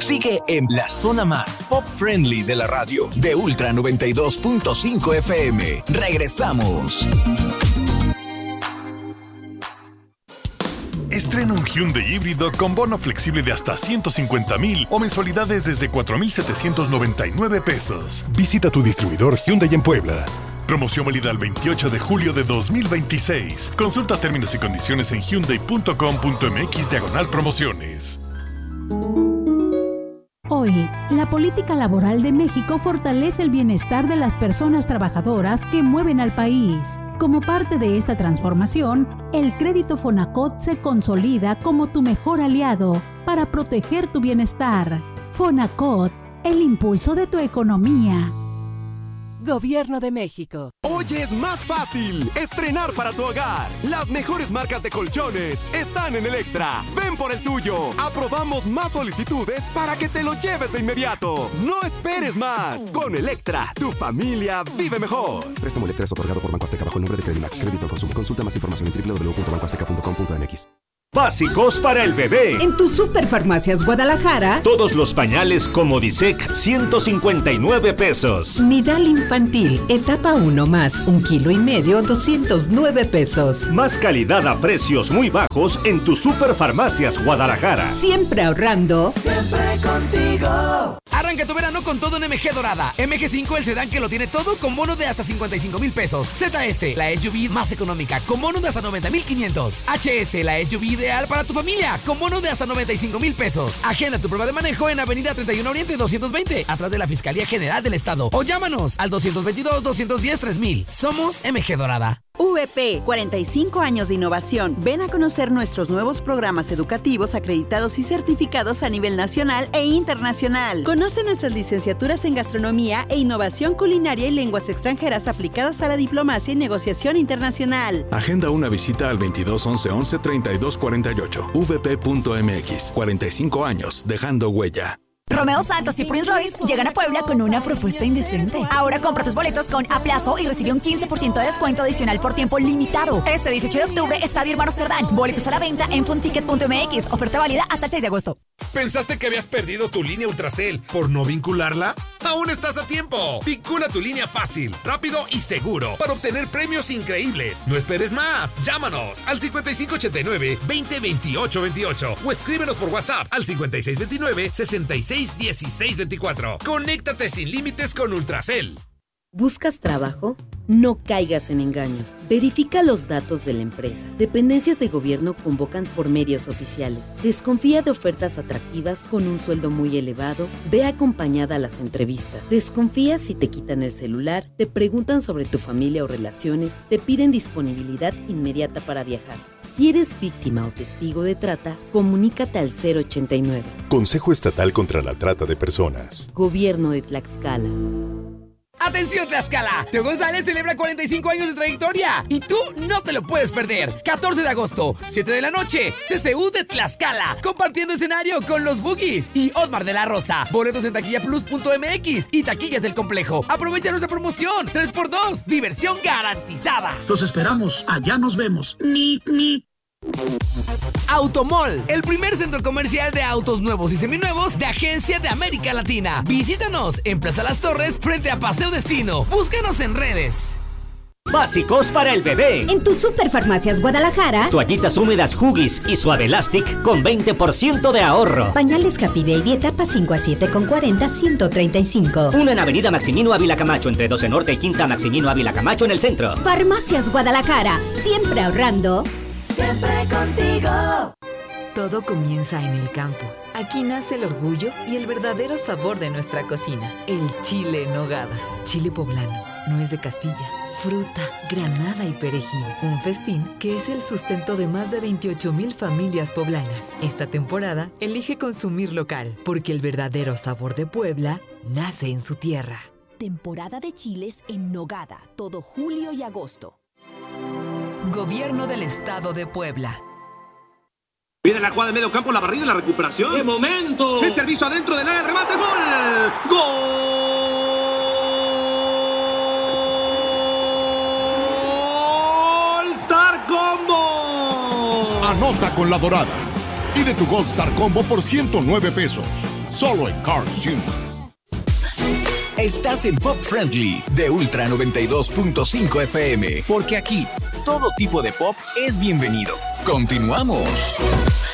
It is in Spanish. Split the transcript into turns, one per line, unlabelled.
Sigue en la zona más pop-friendly de la radio, de Ultra 92.5 FM. Regresamos.
Estrena un Hyundai híbrido con bono flexible de hasta 150,000 o mensualidades desde 4,799 pesos. Visita tu distribuidor Hyundai en Puebla. Promoción válida el 28 de julio de 2026. Consulta términos y condiciones en hyundai.com.mx/promociones.
Hoy, la política laboral de México fortalece el bienestar de las personas trabajadoras que mueven al país. Como parte de esta transformación, el crédito Fonacot se consolida como tu mejor aliado para proteger tu bienestar. Fonacot, el impulso de tu economía.
Gobierno de México.
Hoy es más fácil estrenar para tu hogar. Las mejores marcas de colchones están en Electra. Ven por el tuyo. Aprobamos más solicitudes para que te lo lleves de inmediato. No esperes más. Con Electra, tu familia vive mejor.
Préstamo Electra es otorgado por Banco Azteca bajo el nombre de Credimax. Crédito al consumo. Consulta más información en www.bancoazteca.com.mx.
Básicos para el bebé.
En tu Superfarmacias Guadalajara,
Todos los pañales Comodisec, 159 pesos.
Nidal infantil, etapa 1 más 1,5 kilos, 209 pesos.
Más calidad a precios muy bajos en tu Superfarmacias Guadalajara.
Siempre ahorrando.
Siempre contigo.
Arranca tu verano con todo en MG Dorada. MG5, el sedán que lo tiene todo, con bono de hasta 55,000 pesos. ZS, la SUV más económica, con bono de hasta 90,500. HS, la SUV ideal para tu familia, con bono de hasta 95,000 pesos. Agenda tu prueba de manejo en Avenida 31 Oriente 220, atrás de la Fiscalía General del Estado. O llámanos al 222-210-3000. Somos MG Dorada.
VP, 45 años de innovación. Ven a conocer nuestros nuevos programas educativos acreditados y certificados a nivel nacional e internacional. Conoce nuestras licenciaturas en gastronomía e innovación culinaria y lenguas extranjeras aplicadas a la diplomacia y negociación internacional.
Agenda una visita al 2211-11-3248. vp.mx. 45 años, dejando huella.
Romeo Santos y Prince Royce llegan a Puebla con una propuesta indecente. Ahora compra tus boletos con A plazo y recibe un 15% de descuento adicional por tiempo limitado. Este 18 de octubre, Estadio Hermanos Cerdán. Boletos a la venta en funticket.mx. Oferta válida hasta el 6 de agosto.
¿Pensaste que habías perdido tu línea Ultracel por no vincularla? ¡Aún estás a tiempo! Vincula tu línea fácil, rápido y seguro para obtener premios increíbles. No esperes más. Llámanos al 5589-202828 o escríbenos por WhatsApp al 5629-661624. Conéctate sin límites con Ultracel.
¿Buscas trabajo? No caigas en engaños. Verifica los datos de la empresa. Dependencias de gobierno convocan por medios oficiales. Desconfía de ofertas atractivas con un sueldo muy elevado. Ve acompañada a las entrevistas. Desconfía si te quitan el celular, te preguntan sobre tu familia o relaciones, te piden disponibilidad inmediata para viajar. Si eres víctima o testigo de trata, comunícate al 089.
Consejo Estatal contra la Trata de Personas.
Gobierno de Tlaxcala.
¡Atención, Tlaxcala! Teo González celebra 45 años de trayectoria y tú no te lo puedes perder. 14 de agosto, 7 de la noche, CCU de Tlaxcala, compartiendo escenario con los Boogies y Osmar de la Rosa. Boletos en taquillaplus.mx y taquillas del complejo. Aprovecha nuestra promoción 3x2, diversión garantizada.
Los esperamos, allá nos vemos.
Automall, el primer centro comercial de autos nuevos y seminuevos de Agencia de América Latina. Visítanos en Plaza Las Torres frente a Paseo Destino. Búscanos en redes.
Básicos para el bebé.
En tu Superfarmacias Guadalajara,
Toallitas húmedas Huggies y Suave Elastic con 20% de ahorro.
pañales Happy Baby etapa 5 a 7 con 40, 135.
Uno en Avenida Maximino Ávila Camacho, entre 12 Norte y Quinta Maximino Ávila Camacho en el centro.
Farmacias Guadalajara, siempre ahorrando.
Siempre contigo.
Todo comienza en el campo. Aquí nace el orgullo y el verdadero sabor de nuestra cocina. El chile en nogada. Chile poblano, nuez de Castilla, fruta, granada y perejil. Un festín que es el sustento de más de 28,000 familias poblanas. Esta temporada elige consumir local, porque el verdadero sabor de Puebla nace en su tierra.
Temporada de chiles en nogada, todo julio y agosto.
Gobierno del Estado de Puebla.
Viene la jugada de medio campo, la barrida y la recuperación.
¡Qué momento!
El servicio adentro del área, el remate, ¡gol! ¡Gol! ¡Star Combo!
Anota con la Dorada. Pide tu Gold Star Combo por 109 pesos.
solo en Cars Jr.
Estás en Pop Friendly de Ultra 92.5 FM, porque aquí todo tipo de pop es bienvenido. Continuamos.